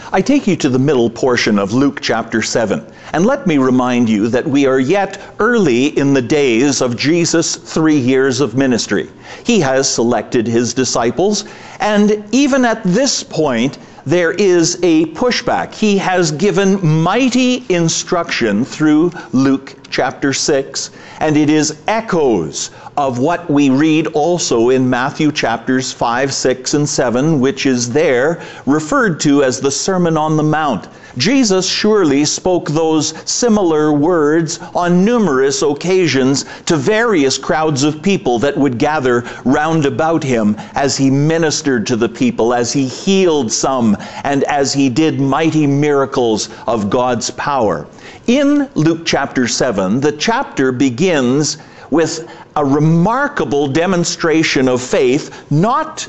I take you to the middle portion of Luke chapter 7, and let me remind you that we are yet early in the days of Jesus' 3 years of ministry. He has selected his disciples, and even at this point, there is a pushback. He has given mighty instruction through Luke chapter 6, and it is echoes of what we read also in Matthew chapters 5, 6, and 7, which is there referred to as the Sermon on the Mount. Jesus surely spoke those similar words on numerous occasions to various crowds of people that would gather round about him as he ministered to the people, as he healed some, and as he did mighty miracles of God's power. In Luke chapter 7, the chapter begins with a remarkable demonstration of faith, not